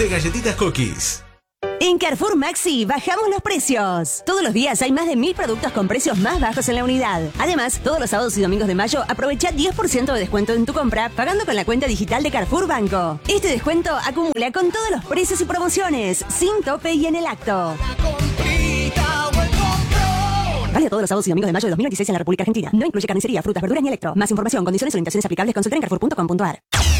de galletitas Cookies. En Carrefour Maxi bajamos los precios. Todos los días hay más de 1000 productos con precios más bajos en la unidad. Además, todos los sábados y domingos de mayo aprovecha 10% de descuento en tu compra pagando con la cuenta digital de Carrefour Banco. Este descuento acumula con todos los precios y promociones, sin tope y en el acto. Vale todos los sábados y domingos de mayo de 2026 en la República Argentina. No incluye carnicería, frutas, verduras ni electro. Más información, condiciones o limitaciones aplicables, consulta en carrefour.com.ar.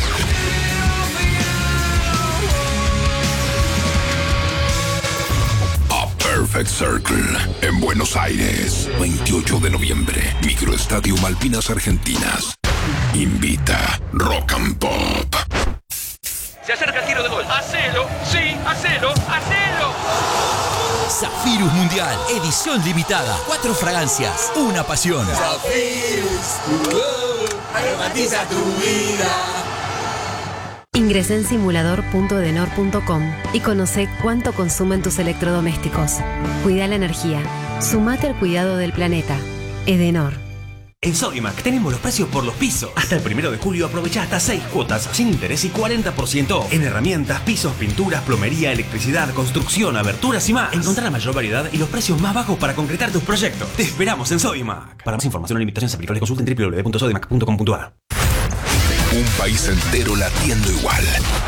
Perfect Circle, en Buenos Aires, 28 de noviembre, Microestadio Malvinas Argentinas. Invita Rock and Pop. Se acerca el tiro de gol. ¡Hacelo! ¡Sí! ¡Hacelo! ¡Hacelo! Zafirus Mundial, edición limitada. 4 fragancias, una pasión. Zafirus, aromatiza tu vida. Ingresa en simulador.edenor.com y conoce cuánto consumen tus electrodomésticos. Cuida la energía. Sumate al cuidado del planeta. Edenor. En Sodimac tenemos los precios por los pisos. Hasta el 1 de julio aprovecha hasta 6 cuotas sin interés y 40% en herramientas, pisos, pinturas, plomería, electricidad, construcción, aberturas y más. Encontrá la mayor variedad y los precios más bajos para concretar tus proyectos. Te esperamos en Sodimac. Para más información o limitaciones aplicables consulta en www.sodimac.com.ar. Un país entero latiendo igual.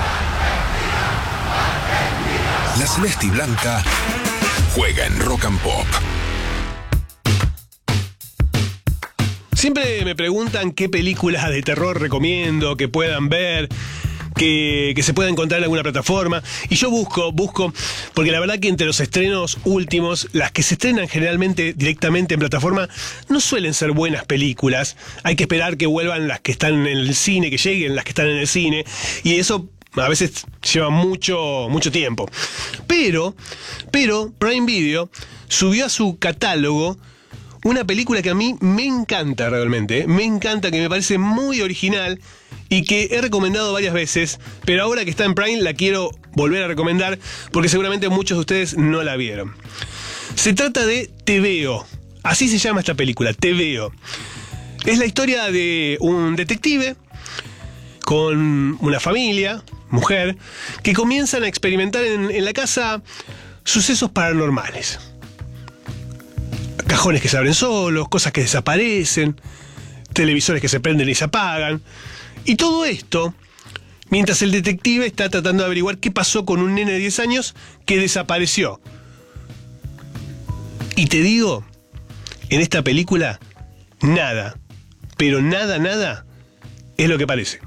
La Celeste y Blanca juega en Rock and Pop. Siempre me preguntan qué películas de terror recomiendo, que puedan ver, que se pueda encontrar en alguna plataforma. Y yo busco, porque la verdad que entre los estrenos últimos, las que se estrenan generalmente directamente en plataforma, no suelen ser buenas películas. Hay que esperar que vuelvan las que están en el cine, que lleguen las que están en el cine. Y eso a veces lleva mucho tiempo. Pero Prime Video subió a su catálogo una película que a mí me encanta realmente, me encanta, que me parece muy original y que he recomendado varias veces, pero ahora que está en Prime la quiero volver a recomendar porque seguramente muchos de ustedes no la vieron. Se trata de Te Veo, así se llama esta película, Te Veo. Es la historia de un detective con una familia, mujer, que comienzan a experimentar en la casa sucesos paranormales. Cajones que se abren solos, cosas que desaparecen, televisores que se prenden y se apagan. Y todo esto mientras el detective está tratando de averiguar qué pasó con un nene de 10 años que desapareció. Y te digo, en esta película, nada, pero nada es lo que parece.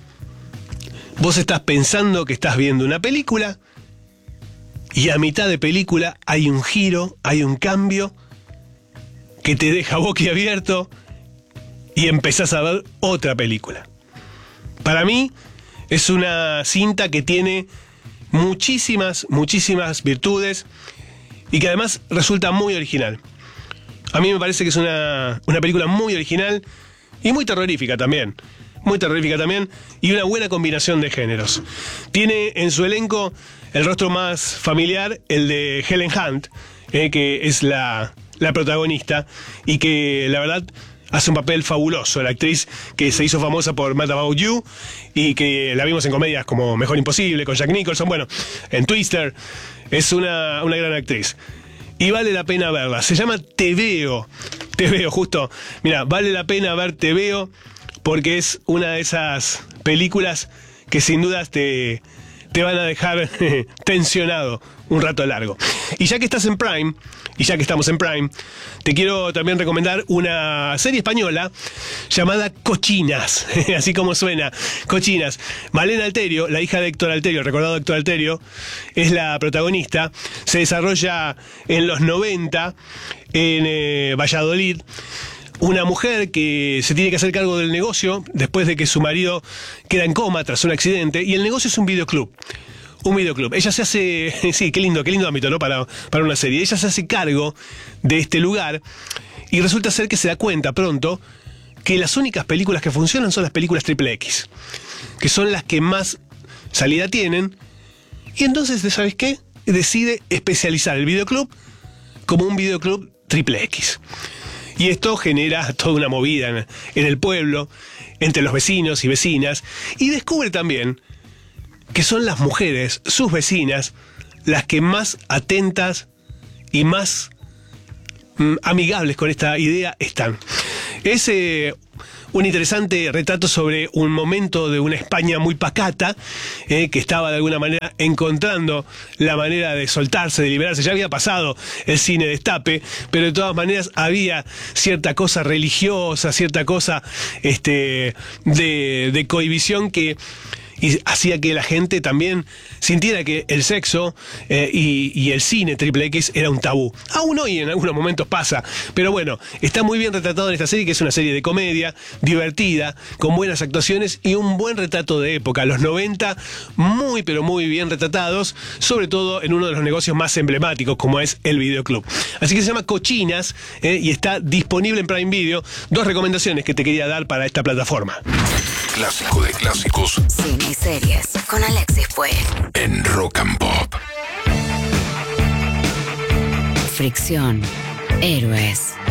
Vos estás pensando que estás viendo una película y a mitad de película hay un giro, hay un cambio que te deja boquiabierto y empezás a ver otra película. Para mí es una cinta que tiene muchísimas virtudes y que además resulta muy original. A mí me parece que es una película muy original y muy terrorífica también. Y una buena combinación de géneros. Tiene en su elenco el rostro más familiar, el de Helen Hunt, que es la protagonista y que la verdad hace un papel fabuloso. La actriz que se hizo famosa por Mad About You y que la vimos en comedias como Mejor Imposible con Jack Nicholson, bueno, en Twister. Es una gran actriz y vale la pena verla. Se llama Te Veo, justo. Mira, vale la pena ver Te Veo porque es una de esas películas que sin dudas te van a dejar tensionado un rato largo. Y ya que estás en Prime, y ya que estamos en Prime, te quiero también recomendar una serie española llamada Cochinas, así como suena, Cochinas. Malena Alterio, la hija de Héctor Alterio, el recordado Héctor Alterio, es la protagonista. Se desarrolla en los 90 en Valladolid. Una mujer que se tiene que hacer cargo del negocio después de que su marido queda en coma tras un accidente, y el negocio es un videoclub. Ella se hace, sí, qué lindo ámbito, ¿no? Para una serie. Ella se hace cargo de este lugar y resulta ser que se da cuenta pronto que las únicas películas que funcionan son las películas XXX, que son las que más salida tienen. Y entonces, ¿sabes qué? Decide especializar el videoclub como un videoclub XXX. Y esto genera toda una movida en el pueblo, entre los vecinos y vecinas, y descubre también que son las mujeres, sus vecinas, las que más atentas y más amigables con esta idea están. Es un interesante retrato sobre un momento de una España muy pacata, que estaba de alguna manera encontrando la manera de soltarse, de liberarse. Ya había pasado el cine Destape, pero de todas maneras había cierta cosa religiosa, cierta cosa de cohibición que hacía que la gente también sintiera que el sexo y el cine XXX era un tabú. Aún hoy en algunos momentos pasa, pero bueno, está muy bien retratado en esta serie, que es una serie de comedia, divertida, con buenas actuaciones y un buen retrato de época. Los 90, muy pero muy bien retratados, sobre todo en uno de los negocios más emblemáticos, como es el videoclub. Así que se llama Cochinas, y está disponible en Prime Video. 2 recomendaciones que te quería dar para esta plataforma. Clásico de clásicos. Cine y series con Alexis Puig. En Rock and Pop. Fricción. Héroes.